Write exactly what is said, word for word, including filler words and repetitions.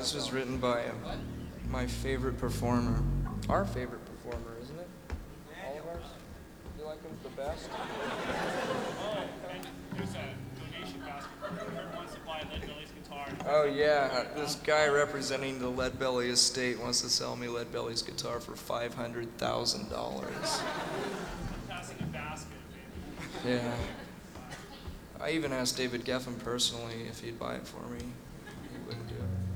This was written by um, my favorite performer. Our favorite performer, isn't it? All of ours? You like him the best? Oh, and there's a donation basket for whoever wants to buy Lead Belly's guitar. Oh yeah, this guy representing the Lead Belly estate wants to sell me Lead Belly's guitar for five hundred thousand dollars. I'm passing a basket, maybe. Yeah. I even asked David Geffen personally if he'd buy it for me. He wouldn't do it.